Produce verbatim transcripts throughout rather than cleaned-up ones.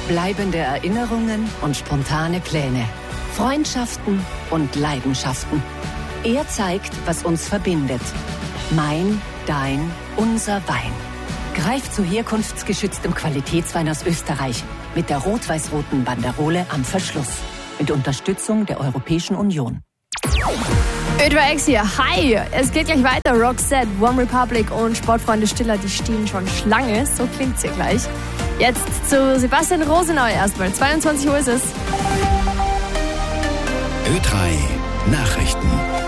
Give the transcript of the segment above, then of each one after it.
Bleibende Erinnerungen und spontane Pläne. Freundschaften und Leidenschaften. Er zeigt, was uns verbindet. Mein, dein, unser Wein. Greif zu herkunftsgeschütztem Qualitätswein aus Österreich mit der rot-weiß-roten Banderole am Verschluss. Mit Unterstützung der Europäischen Union. Ö drei X hier. Hi! Es geht gleich weiter. Roxette, One Republic und Sportfreunde Stiller, die stehen schon Schlange. So klingt's hier gleich. Jetzt zu Sebastian Rosenau erstmal. zweiundzwanzig Uhr ist es. Ö drei Nachrichten.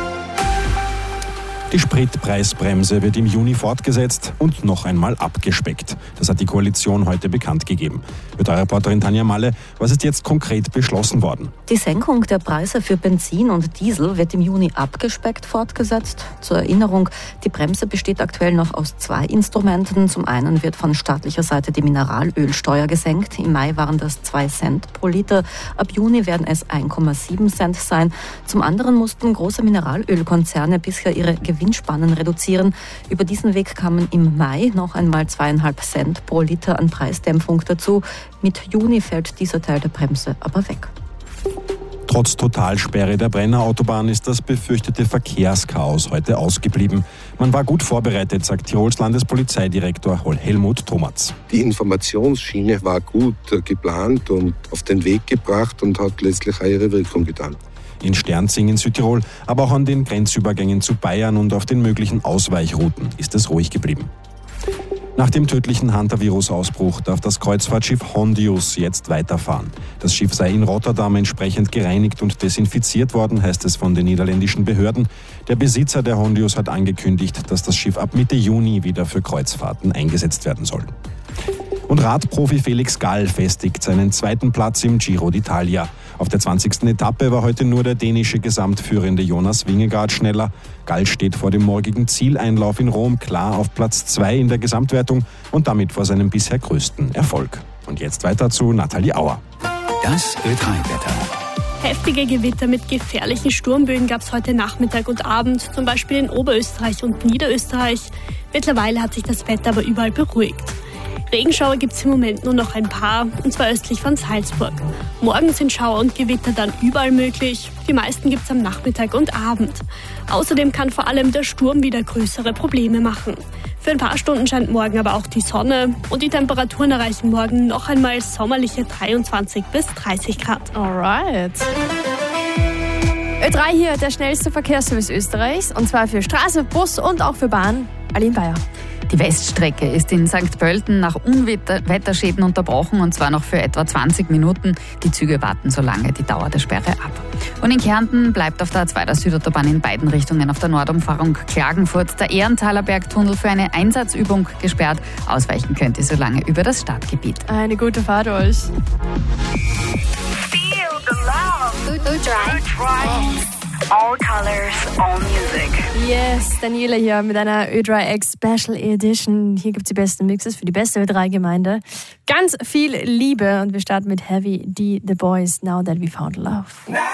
Die Spritpreisbremse wird im Juni fortgesetzt und noch einmal abgespeckt. Das hat die Koalition heute bekannt gegeben. Ö drei Reporterin Tanja Malle, was ist jetzt konkret beschlossen worden? Die Senkung der Preise für Benzin und Diesel wird im Juni abgespeckt fortgesetzt. Zur Erinnerung, die Bremse besteht aktuell noch aus zwei Instrumenten. Zum einen wird von staatlicher Seite die Mineralölsteuer gesenkt. Im Mai waren das zwei Cent pro Liter. Ab Juni werden es eins Komma sieben Cent sein. Zum anderen mussten große Mineralölkonzerne bisher ihre Gewinnspannen reduzieren. Über diesen Weg kamen im Mai noch einmal zweieinhalb Cent pro Liter an Preisdämpfung dazu. Mit Juni fällt dieser Teil der Bremse aber weg. Trotz Totalsperre der Brennerautobahn ist das befürchtete Verkehrschaos heute ausgeblieben. Man war gut vorbereitet, sagt Tirols Landespolizeidirektor Helmut Thomatz. Die Informationsschiene war gut geplant und auf den Weg gebracht und hat letztlich auch ihre Wirkung getan. In Sternzing in Südtirol, aber auch an den Grenzübergängen zu Bayern und auf den möglichen Ausweichrouten ist es ruhig geblieben. Nach dem tödlichen Hunter-Virus-Ausbruch darf das Kreuzfahrtschiff Hondius jetzt weiterfahren. Das Schiff sei in Rotterdam entsprechend gereinigt und desinfiziert worden, heißt es von den niederländischen Behörden. Der Besitzer der Hondius hat angekündigt, dass das Schiff ab Mitte Juni wieder für Kreuzfahrten eingesetzt werden soll. Und Radprofi Felix Gall festigt seinen zweiten Platz im Giro d'Italia. Auf der zwanzigsten Etappe war heute nur der dänische Gesamtführende Jonas Vingegaard schneller. Gall steht vor dem morgigen Zieleinlauf in Rom klar auf Platz zwei in der Gesamtwertung und damit vor seinem bisher größten Erfolg. Und jetzt weiter zu Nathalie Auer. Das Ö drei Wetter. Heftige Gewitter mit gefährlichen Sturmböen gab es heute Nachmittag und Abend, zum Beispiel in Oberösterreich und Niederösterreich. Mittlerweile hat sich das Wetter aber überall beruhigt. Regenschauer gibt es im Moment nur noch ein paar, und zwar östlich von Salzburg. Morgen sind Schauer und Gewitter dann überall möglich. Die meisten gibt es am Nachmittag und Abend. Außerdem kann vor allem der Sturm wieder größere Probleme machen. Für ein paar Stunden scheint morgen aber auch die Sonne und die Temperaturen erreichen morgen noch einmal sommerliche dreiundzwanzig bis dreißig Grad. Alright. Ö drei hier, der schnellste Verkehrsservice Österreichs, und zwar für Straße, Bus und auch für Bahn. Aline Bayer. Die Weststrecke ist in Sankt Pölten nach Unwetterschäden unterbrochen, und zwar noch für etwa zwanzig Minuten. Die Züge warten so lange die Dauer der Sperre ab. Und in Kärnten bleibt auf der A zwei der Südautobahn in beiden Richtungen auf der Nordumfahrung Klagenfurt der Ehrenthaler Bergtunnel für eine Einsatzübung gesperrt. Ausweichen könnt ihr so lange über das Stadtgebiet. Eine gute Fahrt euch. Ö drei. All colors, all music. Yes, Daniela hier mit einer Ö drei X Special Edition. Hier gibt es die besten Mixes für die beste Ö drei Gemeinde. Ganz viel Liebe, und wir starten mit Heavy D, The Boys, Now That We Found Love.